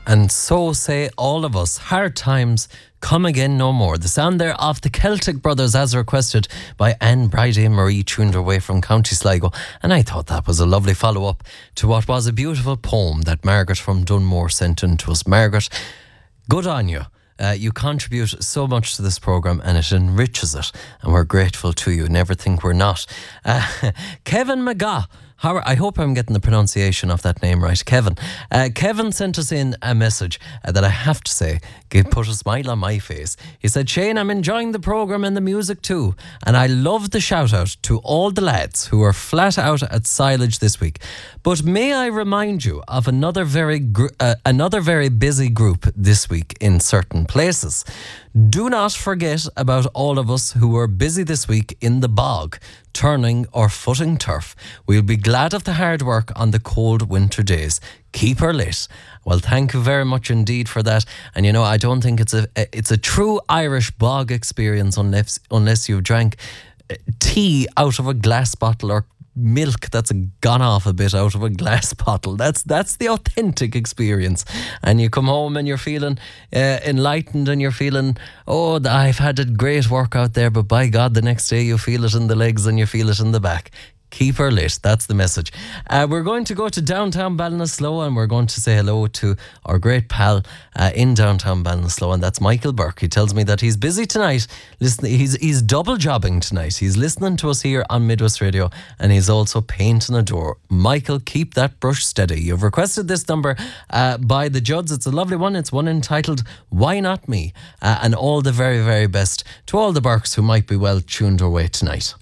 And so say all of us. Hard times come again no more. The sound there of the Celtic Brothers as requested by Anne Bridie and Marie, tuned away from County Sligo. And I thought that was a lovely follow-up to what was a beautiful poem that Margaret from Dunmore sent in to us. Margaret, good on you. You contribute so much to this programme and it enriches it, and we're grateful to you. Never think we're not. Kevin McGaugh, I hope I'm getting the pronunciation of that name right. Kevin sent us in a message that I have to say put a smile on my face. He said, Shane, I'm enjoying the programme and the music too, and I love the shout out to all the lads who are flat out at silage this week. But may I remind you of another very busy group this week in certain places. Do not forget about all of us who were busy this week in the bog, turning or footing turf. We'll be glad of the hard work on the cold winter days. Keep her lit. Well, thank you very much indeed for that. And you know, I don't think it's a true Irish bog experience unless you've drank tea out of a glass bottle or milk that's gone off a bit out of a glass bottle. That's the authentic experience. And you come home and you're feeling enlightened, and you're feeling, oh, I've had a great workout there, but by God, the next day you feel it in the legs and you feel it in the back. Keep her lit. That's the message. We're going to go to downtown Ballinasloe, and we're going to say hello to our great pal in downtown Ballinasloe, and that's Michael Burke. He tells me that he's busy tonight. Listen, he's double jobbing tonight. He's listening to us here on Midwest Radio, and he's also painting a door. Michael, keep that brush steady. You've requested this number by the Judds. It's a lovely one. It's one entitled Why Not Me? And all the very, very best to all the Burkes who might be well tuned away tonight.